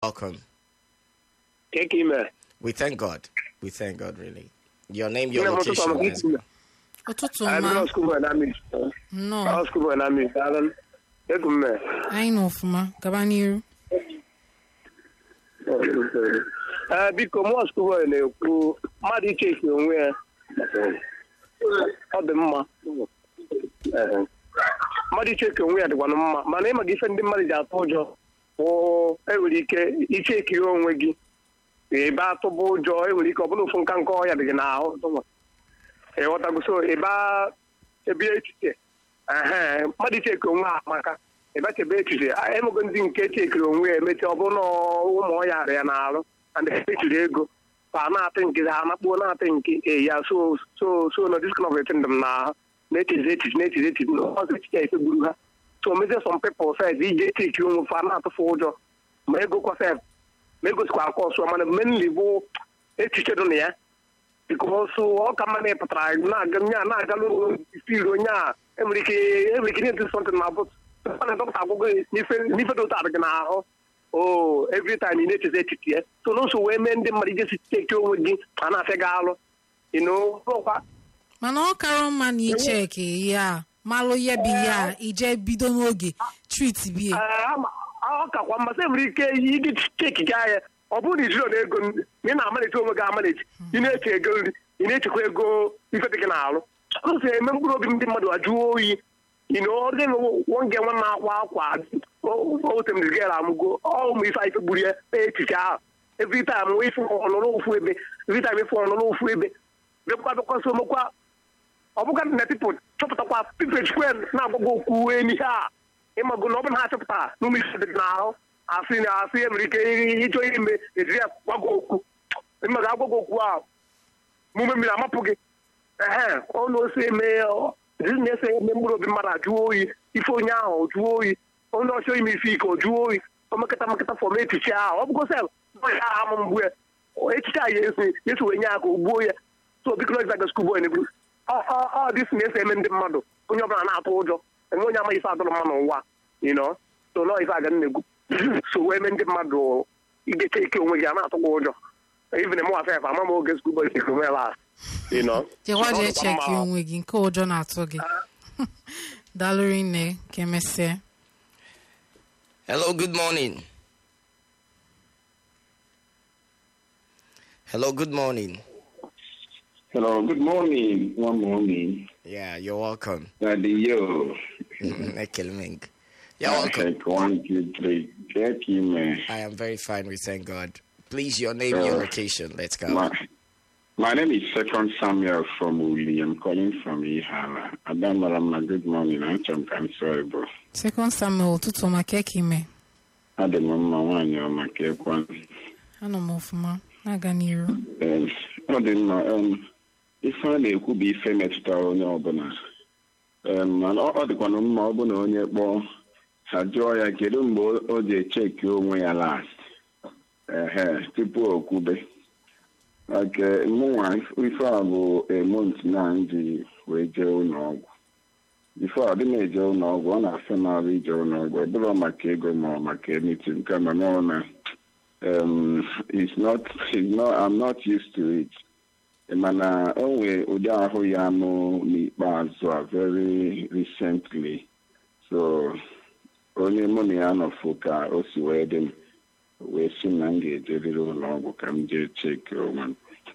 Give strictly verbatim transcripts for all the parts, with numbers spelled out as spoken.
welcome. Take him. We thank God. We thank God, really. Your name, your location. Let's go. I'm not school when I'm No. in school when I'm in Alan. Take him. I know Fuma. Kabaniru. Uh, because most school when you go, Madi take you where. Oh, the mama. Madi take you where the one. My name is given the money that told you. Oh, every day, you take your own way. Eba to bo joy we ko bu fun kan ko ya de na ho to e wota go so eba e bi etite eh ma di che ko nwa maka eba che be etite e mo go ndi nke che ko nwe e meti obu no umo ya re na alu and e etite ego pa na think ha na bo na think e ya so so so no this kind of thing them na net is it net is it no so che e buru ha so me say some people say di je che ko fa na to fo jo me go ko say Megos kwa kwa so man mainly bo echiche do ne because so o kama ne patra na ganya na galo filo nya emrike emrike ni something na but na do ta go ni fe ni fe do ta gna ho oh every time you need to say it so no so we men dem mari just take you with ana fe galo you know so kwa Mana o karo man i check ya malo ye bi ya ije bido n'oge treat bi aka kwa mmasị nwere ike ịdị cheki gị anya ọ bụrụ na ijiri na ego ị na-amalite onwe gị amalite ị na-eche ego nri ị na-echekwa ego ife dị gị n'alụ ọ sị eme mkpụrụ obi ndị mmadụ ajụọ oyi ị na ọ dị nge nwa na-akwa akwa otemgara amụgo ụmụ ife ife gburu ya echiche ahụ every time wee ife ọnụrụ ofu ebe every time ife ọnụrụ ofu ebe bekwa bekwa so mekwa ọ bụga na pipụl chọpụtakwa pipụl chukwe na-agwagwa okwu enyi ha ịmago na ọ bụ na ha chọpụta n'ụmụ isi dị n'ahụ asị na asị enwere ike ịchọ ime ejiri gwago okwu ịmaga agwago okwu ahụ mume mmiri amapụ gị ehe ọnụ osi eme ejiri na-ese eme mkpụrụ obi mmadụ ajụọ oyi ife onye ahụ jụọ oyi onye ọchọ ime ife ike jụọ oyi omekata mekata fọm echiche ahụ ọ bụgo sel ya amụ mgbu ya echiche a ya esi esi wee nye aka ogbuo ya so biko na ịzaga skuul boy negbu ọ dị si na-ese eme ndị mmadụ onye ọbụla na-atụ ụjọ enwe onye amaghị ife adọrọ mma n'ụwa you know so no ife aga nnegwu so wee mee ndị mmadụ igeche ike onwe gị a na-atụkwa ụjọ even mụ afefe ama m oge skuul boy sikwu mee last you know jekwa jee cheki onwe gị nke ụjọ na-atụ gị dalụrụ nne ka emesịa. Hello, good morning. Hello, good morning. Hello, good morning. One morning. Yeah, you're welcome. Daddy, yo. Ekelming. You're welcome. One, two, three. Check you, man. I am very fine, we thank God. Please, your name, uh, your location. Let's go. My, my name is Second Samuel from William, calling from Ihala. Adamarama, good morning. I'm sorry, bro. Second Samuel, tutu makeki me. Adamama, one, you're my cake one. I know more from her. I got near. Um, I didn't know. Um, if I could be famous to our Nobana. Um, and all the one of Mobile on your ball. Had joy, I get them both or they check you when you last. Uh, people could be. Like, uh, more if I go a month nine, the wager no. Before I didn't know, no, one after my region, no, but my kego, my meeting, come on. Um, it's not, it's not, I'm not used to it. Mana only Udaho Yamo Nibazo very recently. So only money ano foka also wedding we soon engage a little long come check one.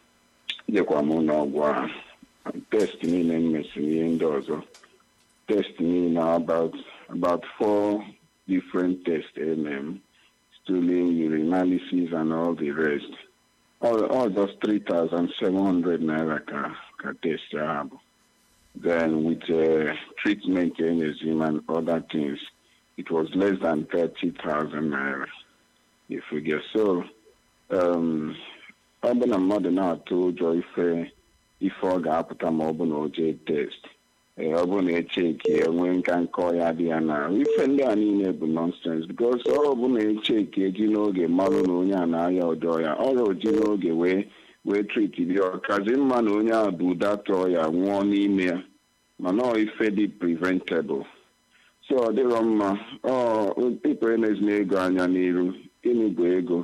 Yakwamona test me and messing indoors. Test me now about about four different tests, M M, stooling, urinalysis, and all the rest. All, all just three thousand seven hundred naira ka, ka test job. Then with uh, treatment, enzyme, and other things, it was less than thirty thousand naira. If we get so, um, urban and modern are told you if if all the apple mobile O J test. Ọ bụ na-echeki enwe nka nkọ ya dị ya na ife ndị a niile bụ nonsense because ọ bụ na-echeki eji n'oge mmanụ na onye a na-aya ọdọ ya ọrịa oji n'oge wee wee triti dị ọkazi mma na onye a bụ datọ ya nwụọ n'ime ya mana ọ ife dị preventable so ọ dịrọ mma ọ ikpere na-ezi ego anya n'iru gịnị bụ ego